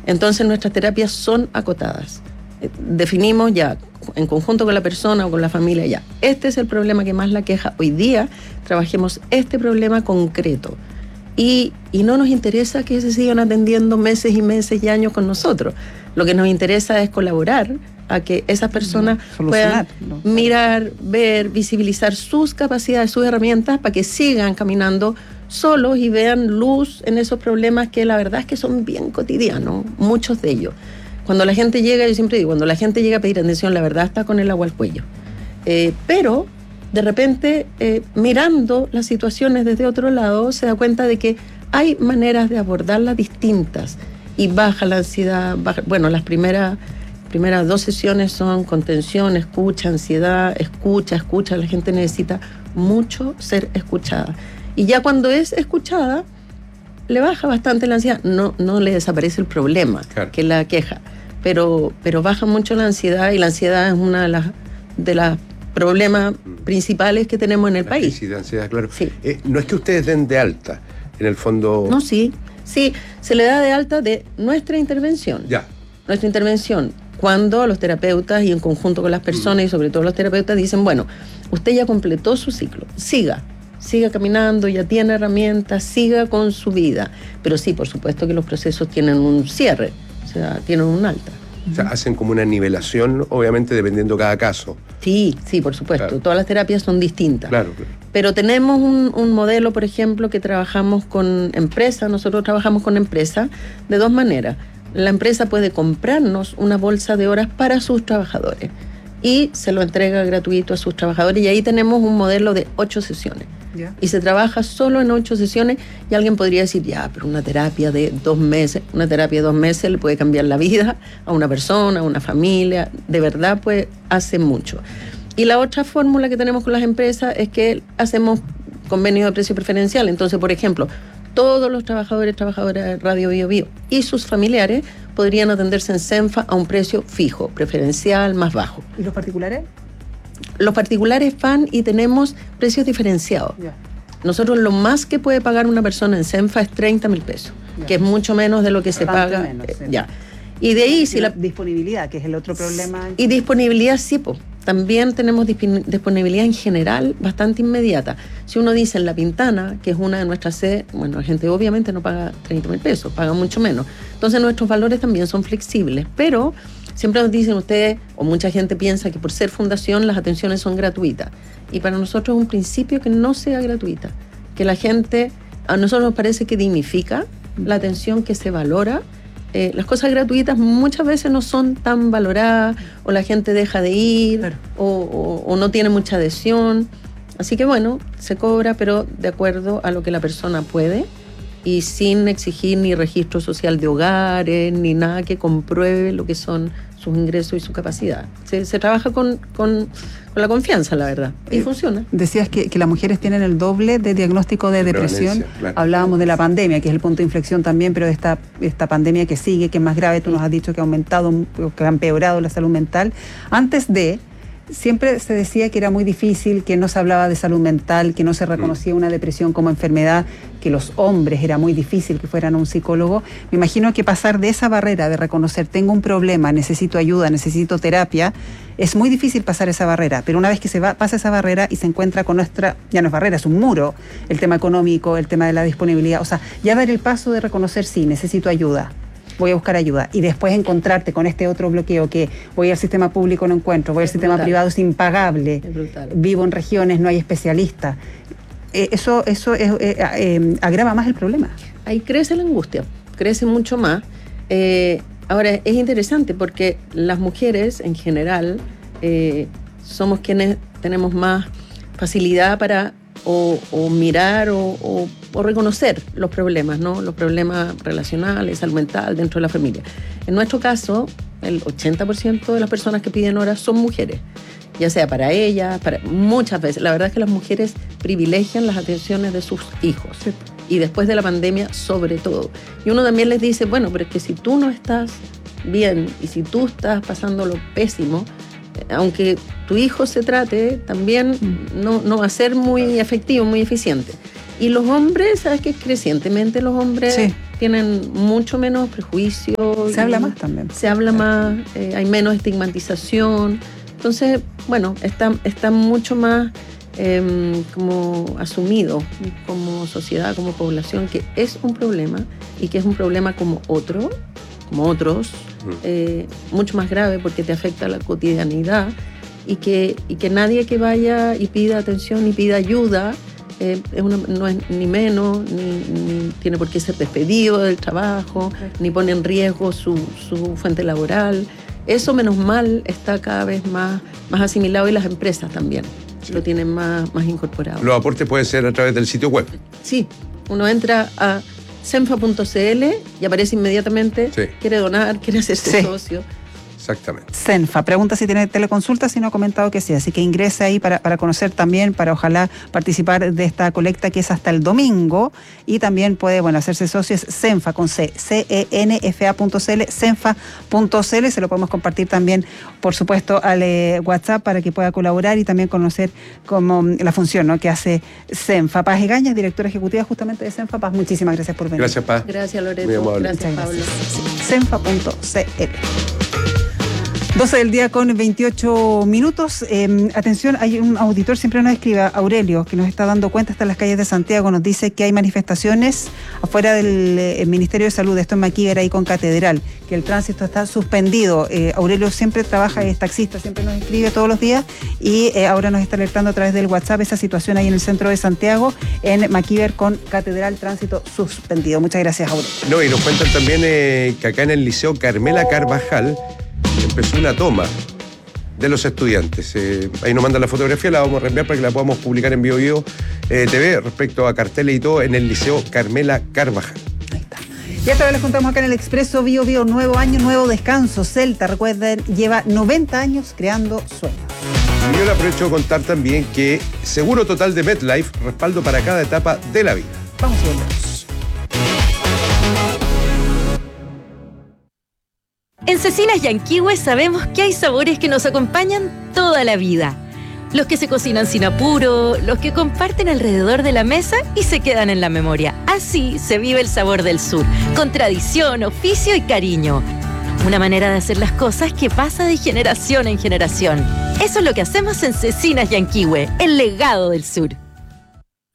Entonces nuestras terapias son acotadas. Definimos ya, en conjunto con la persona o con la familia, ya, este es el problema que más la queja. Hoy día trabajemos este problema concreto. Y no nos interesa que se sigan atendiendo meses y meses y años con nosotros. Lo que nos interesa es colaborar a que esas personas puedan mirar, ver, visibilizar sus capacidades, sus herramientas para que sigan caminando solos y vean luz en esos problemas que la verdad es que son bien cotidianos, muchos de ellos. Cuando la gente llega, yo siempre digo, cuando la gente llega a pedir atención, la verdad está con el agua al cuello. Pero de repente, mirando las situaciones desde otro lado, se da cuenta de que hay maneras de abordarlas distintas y baja la ansiedad. Bueno, las primeras 2 sesiones son contención, escucha, ansiedad, escucha. La gente necesita mucho ser escuchada. Y ya cuando es escuchada, le baja bastante la ansiedad. No le desaparece el problema, claro, que es la queja, pero baja mucho la ansiedad, y la ansiedad es una de las problemas principales que tenemos en el país. Sí, de ansiedad, claro. Sí. No es que ustedes den de alta, en el fondo... No, sí, se le da de alta de nuestra intervención. Ya. Nuestra intervención, cuando los terapeutas y en conjunto con las personas y sobre todo los terapeutas dicen, bueno, usted ya completó su ciclo, siga caminando, ya tiene herramientas, siga con su vida. Pero sí, por supuesto que los procesos tienen un cierre, o sea, tienen un alta. O sea, hacen como una nivelación, obviamente, dependiendo cada caso. Sí, por supuesto. Claro. Todas las terapias son distintas. Claro. Pero tenemos un modelo, por ejemplo, que trabajamos con empresas. Nosotros trabajamos con empresas de 2 maneras. La empresa puede comprarnos una bolsa de horas para sus trabajadores y se lo entrega gratuito a sus trabajadores. Y ahí tenemos un modelo de 8 sesiones. Yeah. Y se trabaja solo en 8 sesiones, y alguien podría decir, ya, pero una terapia de 2 meses le puede cambiar la vida a una persona, a una familia, de verdad, pues hace mucho. Y la otra fórmula que tenemos con las empresas es que hacemos convenios de precio preferencial. Entonces, por ejemplo, todos los trabajadoras de Radio Bio Bio y sus familiares podrían atenderse en Senfa a un precio fijo, preferencial, más bajo. ¿Y los particulares? Los particulares van y tenemos precios diferenciados. Yeah. Nosotros lo más que puede pagar una persona en Senfa es 30.000 pesos, yeah, que es mucho menos de lo que se paga. Menos, sí. Ya. Y de ahí, si la disponibilidad, que es el otro problema. Y disponibilidad, sí, pues. También tenemos disponibilidad en general bastante inmediata. Si uno dice en La Pintana, que es una de nuestras sedes, bueno, la gente obviamente no paga 30.000 pesos, paga mucho menos. Entonces nuestros valores también son flexibles, pero siempre nos dicen ustedes, o mucha gente piensa que por ser fundación las atenciones son gratuitas. Y para nosotros es un principio que no sea gratuita, que la gente, a nosotros nos parece que dignifica la atención, que se valora. Las cosas gratuitas muchas veces no son tan valoradas, o la gente deja de ir, claro, o no tiene mucha adhesión. Así que bueno, se cobra, pero de acuerdo a lo que la persona puede, y sin exigir ni registro social de hogares, ni nada que compruebe lo que son sus ingresos y su capacidad. Se trabaja con la confianza, la verdad, y funciona. Decías que las mujeres tienen el doble de diagnóstico de depresión. Claro. Hablábamos de la pandemia, que es el punto de inflexión también, pero de esta pandemia que sigue, que es más grave. Tú nos has dicho que ha aumentado, que ha empeorado la salud mental. Antes de... Siempre se decía que era muy difícil, que no se hablaba de salud mental, que no se reconocía una depresión como enfermedad, que los hombres era muy difícil que fueran a un psicólogo. Me imagino que pasar de esa barrera de reconocer, tengo un problema, necesito ayuda, necesito terapia, es muy difícil pasar esa barrera. Pero una vez que pasa esa barrera y se encuentra con nuestra, ya no es barrera, es un muro, el tema económico, el tema de la disponibilidad, o sea, ya dar el paso de reconocer, sí, necesito ayuda, voy a buscar ayuda, y después encontrarte con este otro bloqueo, que voy al sistema público, no encuentro, voy al sistema privado, es impagable, vivo en regiones, no hay especialistas. Eso agrava más el problema. Ahí crece la angustia, crece mucho más. Ahora, es interesante porque las mujeres en general somos quienes tenemos más facilidad para o mirar o reconocer los problemas, ¿no? Los problemas relacionales, salud mental dentro de la familia. En nuestro caso, el 80% de las personas que piden horas son mujeres, ya sea para ellas, muchas veces. La verdad es que las mujeres privilegian las atenciones de sus hijos. Sí. Y después de la pandemia, sobre todo. Y uno también les dice, bueno, pero es que si tú no estás bien y si tú estás pasando lo pésimo, aunque tu hijo se trate, también no va a ser muy efectivo, muy eficiente. Y los hombres, ¿sabes qué? Crecientemente los hombres tienen mucho menos prejuicios Se habla más también. Se habla más, hay menos estigmatización. Entonces, bueno, está mucho más como asumido como sociedad, como población, que es un problema y que es un problema como otros, mucho más grave porque te afecta la cotidianidad y que nadie que vaya y pida atención y pida ayuda no es ni menos, ni tiene por qué ser despedido del trabajo, ni pone en riesgo su fuente laboral. Eso, menos mal, está cada vez más asimilado y las empresas también lo tienen más incorporado. Los aportes pueden ser a través del sitio web. Sí, uno entra a cenfa.cl y aparece inmediatamente, quiere donar, quiere hacerse socio. Exactamente. Cenfa, pregunta si tiene teleconsulta, si no ha comentado que sí, así que ingrese ahí para conocer también, para ojalá participar de esta colecta que es hasta el domingo, y también puede, hacerse socio, es Cenfa con C, cenfa.cl, cenfa.cl, se lo podemos compartir también, por supuesto, al WhatsApp para que pueda colaborar y también conocer como la función, ¿no?, que hace Cenfa. Paz Egaña, directora ejecutiva justamente de Cenfa. Paz, muchísimas gracias por venir. Gracias, Paz. Gracias, Loreto. Gracias, Pablo. Cenfa.cl. 12 del día con 28 minutos. Atención, hay un auditor, siempre nos escribe, Aurelio, que nos está dando cuenta, está en las calles de Santiago, nos dice que hay manifestaciones afuera del Ministerio de Salud, esto en Maquíver, ahí con Catedral, que el tránsito está suspendido. Aurelio siempre trabaja, es taxista, siempre nos escribe todos los días y ahora nos está alertando a través del WhatsApp esa situación ahí en el centro de Santiago, en Maquíver con Catedral, tránsito suspendido. Muchas gracias, Aurelio. No, y nos cuentan también que acá en el Liceo Carmela Carvajal empezó una toma de los estudiantes. Ahí nos mandan la fotografía, la vamos a reenviar para que la podamos publicar en BioBio TV respecto a carteles y todo en el Liceo Carmela Carvajal. Ahí está. Y esta vez les contamos acá en el Expreso BioBio, nuevo año, nuevo descanso. Celta, recuerden, lleva 90 años creando sueños. Y yo le aprovecho de contar también que Seguro Total de MetLife, respaldo para cada etapa de la vida. Vamos y volvemos. En Cecinas Yanquihue sabemos que hay sabores que nos acompañan toda la vida. Los que se cocinan sin apuro, los que comparten alrededor de la mesa y se quedan en la memoria. Así se vive el sabor del sur, con tradición, oficio y cariño. Una manera de hacer las cosas que pasa de generación en generación. Eso es lo que hacemos en Cecinas Yanquihue, el legado del sur.